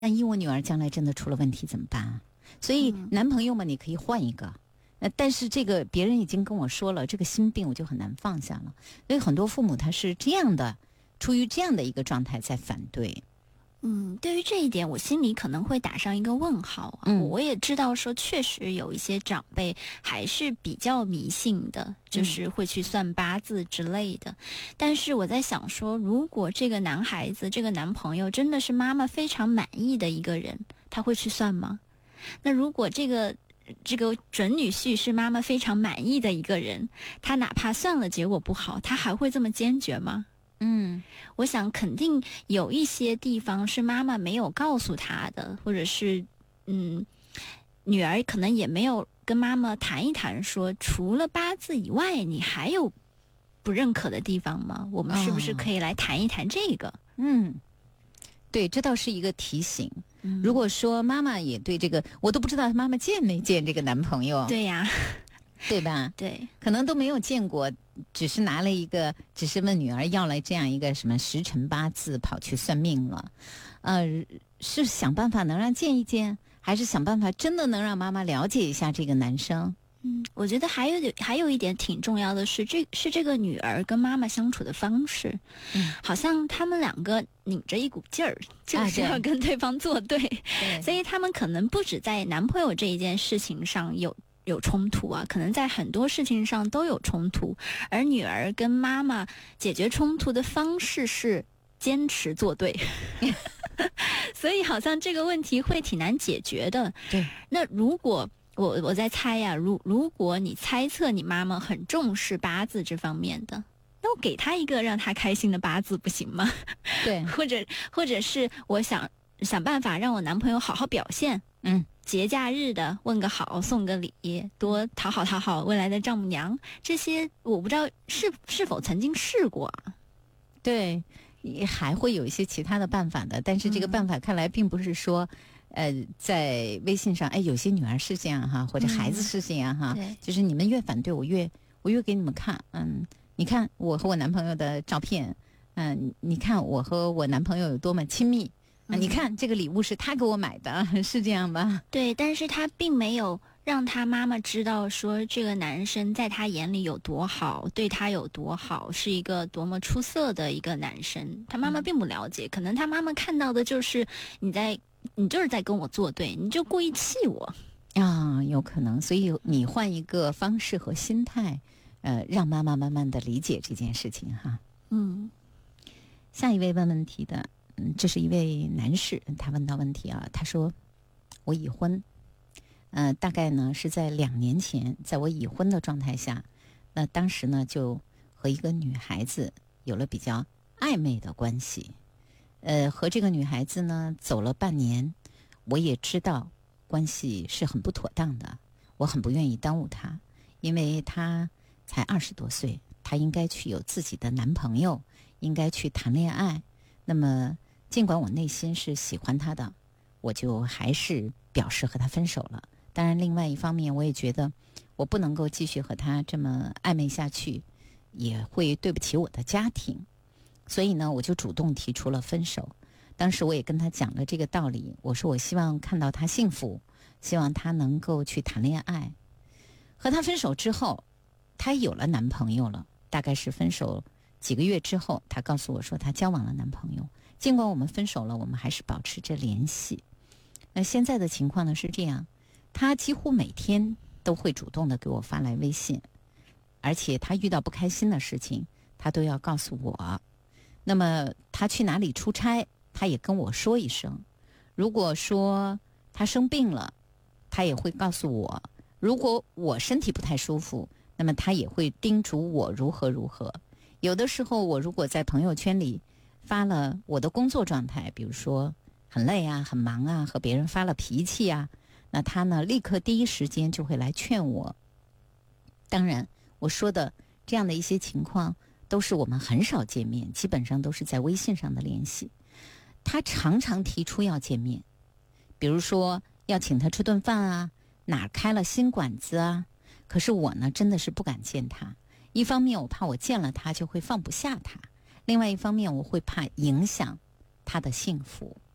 万一我女儿将来真的出了问题怎么办啊？所以男朋友嘛，你可以换一个。但是这个别人已经跟我说了，这个心病我就很难放下了。所以很多父母他是这样的，出于这样的一个状态在反对。 对于这一点，我心里可能会打上一个问号啊。我也知道说，确实有一些长辈还是比较迷信的，就是会去算八字之类的。但是我在想说，如果这个男孩子、这个男朋友真的是妈妈非常满意的一个人，他会去算吗？那如果这个准女婿是妈妈非常满意的一个人，他哪怕算了结果不好，他还会这么坚决吗？我想肯定有一些地方是妈妈没有告诉他的，或者是女儿可能也没有跟妈妈谈一谈说，除了八字以外你还有不认可的地方吗？我们是不是可以来谈一谈这个？ 对，这倒是一个提醒。如果说妈妈也对这个，我都不知道妈妈见没见这个男朋友。 对呀， 对吧？ 对， 可能都没有见过，只是拿了一个，只是问女儿要了这样一个什么时辰八字，跑去算命了。是想办法能让见一见，还是想办法真的能让妈妈了解一下这个男生？ 我觉得还有一点挺重要的是，这个女儿跟妈妈相处的方式，好像他们两个拧着一股劲儿，就是要跟对方作对，所以他们可能不止在男朋友这一件事情上有冲突啊，可能在很多事情上都有冲突，而女儿跟妈妈解决冲突的方式是坚持作对。所以好像这个问题会挺难解决的。 对， 那如果我在猜呀，如果你猜测你妈妈很重视八字这方面的，那我给她一个让她开心的八字不行吗？ 对， 或者是我想办法让我男朋友好好表现，节假日的问个好，送个礼，多讨好未来的丈母娘，这些我不知道是否曾经试过啊？ 对，还会有一些其他的办法的，但是这个办法看来并不是说，在微信上，有些女儿是这样哈，或者孩子是这样哈，就是你们越反对我越给你们看，你看我和我男朋友的照片，你看我和我男朋友有多么亲密。你看这个礼物是他给我买的，是这样吧？ 对，但是他并没有让他妈妈知道说这个男生在他眼里有多好，对他有多好，是一个多么出色的一个男生。他妈妈并不了解，可能他妈妈看到的就是你就是在跟我作对，你就故意气我啊，有可能。所以你换一个方式和心态，让妈妈慢慢的理解这件事情哈。下一位问问题的。这是一位男士，他问到问题啊，他说我已婚，大概呢是在2年前，在我已婚的状态下，那当时呢就和一个女孩子有了比较暧昧的关系，和这个女孩子呢走了半年，我也知道关系是很不妥当的，我很不愿意耽误她，因为她才20多岁，她应该去有自己的男朋友，应该去谈恋爱。那么尽管我内心是喜欢他的，我就还是表示和他分手了。当然另外一方面我也觉得我不能够继续和他这么暧昧下去，也会对不起我的家庭，所以呢我就主动提出了分手。当时我也跟他讲了这个道理，我说我希望看到他幸福，希望他能够去谈恋爱。和他分手之后，他有了男朋友了，大概是分手几个月之后，她告诉我说她交往了男朋友。尽管我们分手了，我们还是保持着联系。那现在的情况呢是这样，她几乎每天都会主动的给我发来微信，而且她遇到不开心的事情，她都要告诉我。那么她去哪里出差，她也跟我说一声。如果说她生病了，她也会告诉我。如果我身体不太舒服，那么她也会叮嘱我如何如何。有的时候我如果在朋友圈里发了我的工作状态，比如说很累啊很忙啊，和别人发了脾气啊，那他呢立刻第一时间就会来劝我。当然我说的这样的一些情况都是我们很少见面，基本上都是在微信上的联系。他常常提出要见面，比如说要请他吃顿饭啊，哪开了新馆子啊，可是我呢真的是不敢见他。一方面我怕我见了他就会放不下他，另外一方面我会怕影响他的幸福。